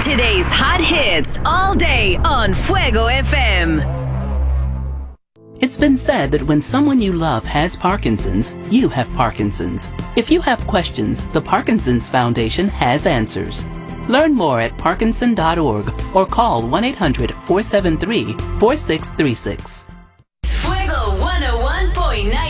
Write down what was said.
Today's hot hits all day on Fuego FM. It's been said that when someone you love has Parkinson's, you have Parkinson's. If you have questions, the Parkinson's Foundation has answers. Learn more at parkinson.org or call 1-800-473-4636. Fuego 101.9